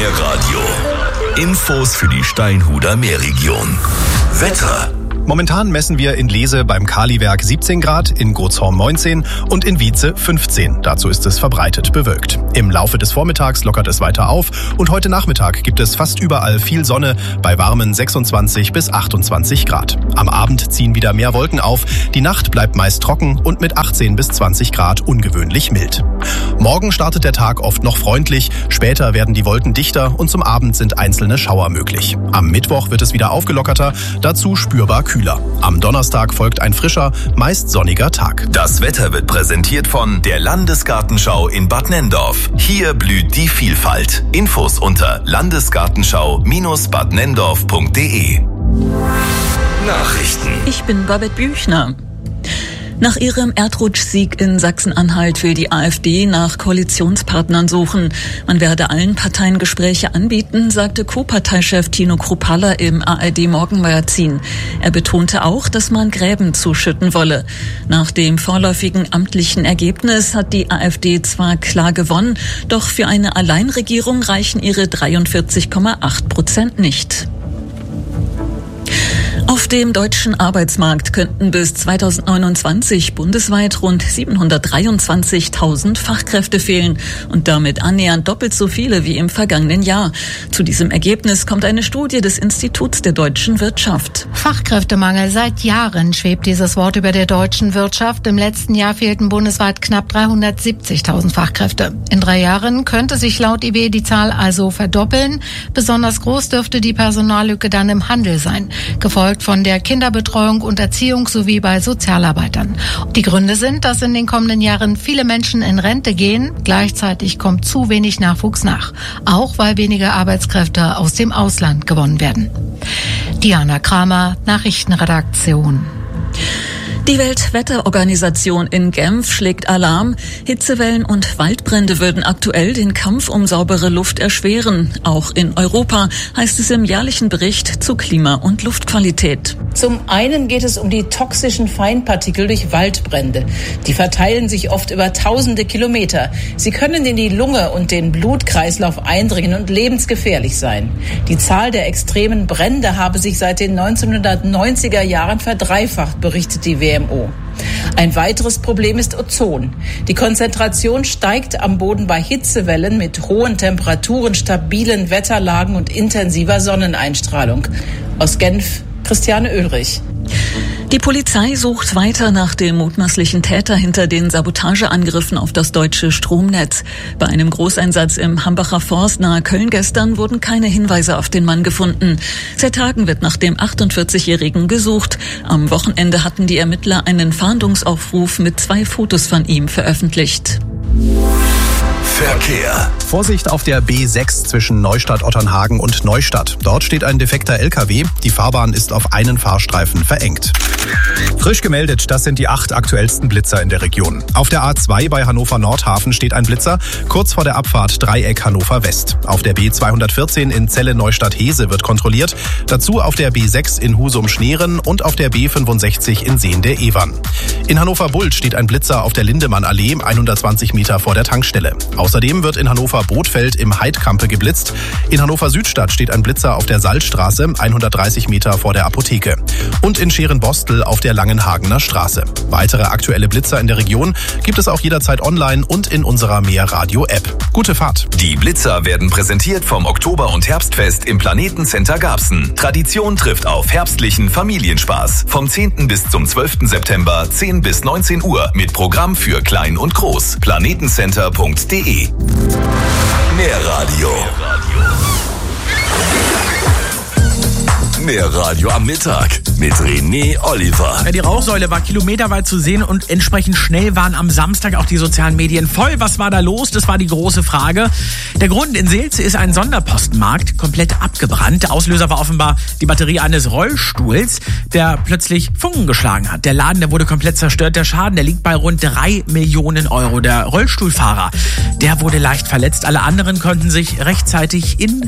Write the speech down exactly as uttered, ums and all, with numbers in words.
Meerradio. Infos für die Steinhuder Meerregion. Wetter. Momentan messen wir in Lese beim Kaliwerk siebzehn Grad, in Gotshorn neunzehn und in Wietze fünfzehn. Dazu ist es verbreitet bewölkt. Im Laufe des Vormittags lockert es weiter auf und heute Nachmittag gibt es fast überall viel Sonne bei warmen sechsundzwanzig bis achtundzwanzig Grad. Am Abend ziehen wieder mehr Wolken auf, die Nacht bleibt meist trocken und mit achtzehn bis zwanzig Grad ungewöhnlich mild. Morgen startet der Tag oft noch freundlich, später werden die Wolken dichter und zum Abend sind einzelne Schauer möglich. Am Mittwoch wird es wieder aufgelockerter, dazu spürbar kühler. Am Donnerstag folgt ein frischer, meist sonniger Tag. Das Wetter wird präsentiert von der Landesgartenschau in Bad Nenndorf. Hier blüht die Vielfalt. Infos unter landesgartenschau Bindestrich bad nenndorf punkt de. Nachrichten. Ich bin Babette Büchner. Nach ihrem Erdrutschsieg in Sachsen-Anhalt will die AfD nach Koalitionspartnern suchen. Man werde allen Parteien Gespräche anbieten, sagte Co-Parteichef Tino Kruppalla im A R D-Morgenmagazin. Er betonte auch, dass man Gräben zuschütten wolle. Nach dem vorläufigen amtlichen Ergebnis hat die AfD zwar klar gewonnen, doch für eine Alleinregierung reichen ihre dreiundvierzig Komma acht Prozent nicht. Auf dem deutschen Arbeitsmarkt könnten bis zweitausendneunundzwanzig bundesweit rund siebenhundertdreiundzwanzigtausend Fachkräfte fehlen und damit annähernd doppelt so viele wie im vergangenen Jahr. Zu diesem Ergebnis kommt eine Studie des Instituts der deutschen Wirtschaft. Fachkräftemangel. Seit Jahren schwebt dieses Wort über der deutschen Wirtschaft. Im letzten Jahr fehlten bundesweit knapp dreihundertsiebzigtausend Fachkräfte. In drei Jahren könnte sich laut I W die Zahl also verdoppeln. Besonders groß dürfte die Personallücke dann im Handel sein, gefolgt von der Kinderbetreuung und Erziehung sowie bei Sozialarbeitern. Die Gründe sind, dass in den kommenden Jahren viele Menschen in Rente gehen. Gleichzeitig kommt zu wenig Nachwuchs nach. Auch weil weniger Arbeitskräfte aus dem Ausland gewonnen werden. Diana Kramer, Nachrichtenredaktion. Die Weltwetterorganisation in Genf schlägt Alarm. Hitzewellen und Waldbrände würden aktuell den Kampf um saubere Luft erschweren. Auch in Europa, heißt es im jährlichen Bericht zu Klima- und Luftqualität. Zum einen geht es um die toxischen Feinpartikel durch Waldbrände. Die verteilen sich oft über tausende Kilometer. Sie können in die Lunge und den Blutkreislauf eindringen und lebensgefährlich sein. Die Zahl der extremen Brände habe sich seit den neunzehnhundertneunziger Jahren verdreifacht, berichtet die W M O. Ein weiteres Problem ist Ozon. Die Konzentration steigt am Boden bei Hitzewellen mit hohen Temperaturen, stabilen Wetterlagen und intensiver Sonneneinstrahlung. Aus Genf, Christiane Oehlrich. Die Polizei sucht weiter nach dem mutmaßlichen Täter hinter den Sabotageangriffen auf das deutsche Stromnetz. Bei einem Großeinsatz im Hambacher Forst nahe Köln gestern wurden keine Hinweise auf den Mann gefunden. Seit Tagen wird nach dem achtundvierzigjährigen gesucht. Am Wochenende hatten die Ermittler einen Fahndungsaufruf mit zwei Fotos von ihm veröffentlicht. Verkehr. Vorsicht auf der B sechs zwischen Neustadt-Otternhagen und Neustadt. Dort steht ein defekter L K W. Die Fahrbahn ist auf einen Fahrstreifen verengt. Frisch gemeldet, das sind die acht aktuellsten Blitzer in der Region. Auf der A zwei bei Hannover-Nordhafen steht ein Blitzer, kurz vor der Abfahrt Dreieck Hannover West. Auf der B zweihundertvierzehn in Celle-Neustadt-Hese wird kontrolliert. Dazu auf der B sechs in Husum-Schneeren und auf der B fünfundsechzig in Seen der Evern. In Hannover-Bult steht ein Blitzer auf der Lindemann-Allee, hundertzwanzig Meter vor der Tankstelle. Außerdem wird in Hannover-Bothfeld im Heidkampe geblitzt. In Hannover-Südstadt steht ein Blitzer auf der Salzstraße, hundertdreißig Meter vor der Apotheke. Und in Scherenbostel auf der Langenhagener Straße. Weitere aktuelle Blitzer in der Region gibt es auch jederzeit online und in unserer Meerradio-App. Gute Fahrt. Die Blitzer werden präsentiert vom Oktober- und Herbstfest im Planetencenter Garbsen. Tradition trifft auf herbstlichen Familienspaß. Vom zehnten bis zum zwölften September, zehn bis neunzehn Uhr mit Programm für Klein und Groß. planetencenter punkt de. Meerradio. Meerradio am Mittag mit René Oliver. Ja, die Rauchsäule war kilometerweit zu sehen und entsprechend schnell waren am Samstag auch die sozialen Medien voll. Was war da los? Das war die große Frage. Der Grund: in Seelze ist ein Sonderpostenmarkt komplett abgebrannt. Der Auslöser war offenbar die Batterie eines Rollstuhls, der plötzlich Funken geschlagen hat. Der Laden, der wurde komplett zerstört. Der Schaden, der liegt bei rund drei Millionen Euro. Der Rollstuhlfahrer, der wurde leicht verletzt. Alle anderen konnten sich rechtzeitig in